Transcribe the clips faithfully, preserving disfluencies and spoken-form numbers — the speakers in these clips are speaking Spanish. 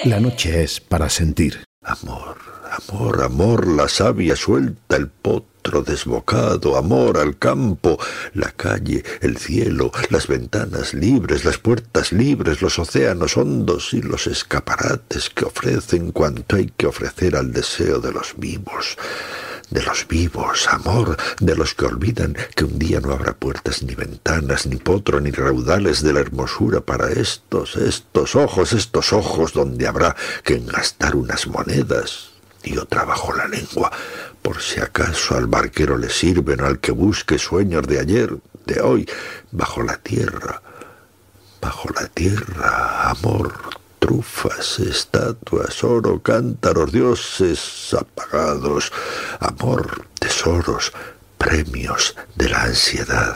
La noche es para sentir. Amor, amor, amor, la savia suelta, el potro desbocado, amor al campo, la calle, el cielo, las ventanas libres, las puertas libres, los océanos hondos y los escaparates que ofrecen cuanto hay que ofrecer al deseo de los vivos. De los vivos, amor, de los que olvidan que un día no habrá puertas ni ventanas, ni potro, ni raudales de la hermosura para estos, estos ojos, estos ojos donde habrá que engastar unas monedas y otra bajo la lengua, por si acaso al barquero le sirven o al que busque sueños de ayer, de hoy, bajo la tierra, bajo la tierra, amor, trufas, estatuas, oro, cántaros, dioses apagados, amor, tesoros, premios de la ansiedad.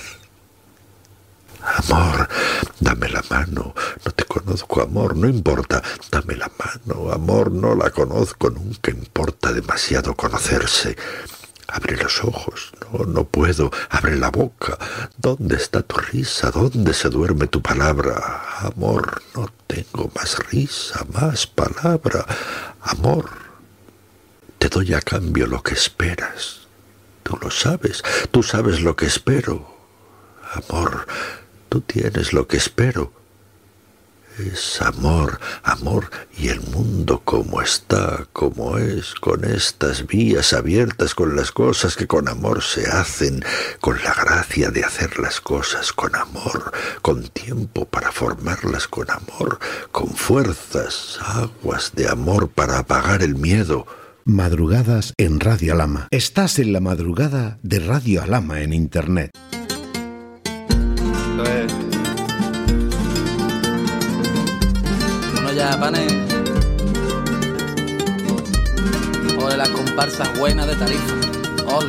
Amor, dame la mano, no te conozco, amor, no importa, dame la mano, amor, no la conozco, nunca importa demasiado conocerse. Abre los ojos, no, no puedo, abre la boca. ¿Dónde está tu risa? ¿Dónde se duerme tu palabra? Amor, no tengo más risa, más palabra. Amor, te doy a cambio lo que esperas. Tú lo sabes, tú sabes lo que espero. Amor, tú tienes lo que espero. Es amor, amor, y el mundo como está, como es, con estas vías abiertas, con las cosas que con amor se hacen, con la gracia de hacer las cosas con amor, con tiempo para formarlas con amor, con fuerzas, aguas de amor para apagar el miedo. Madrugadas en Radio Alhama. Estás en la madrugada de Radio Alhama en Internet. Pues... ya, panes. O de las comparsas buenas de Tarifa.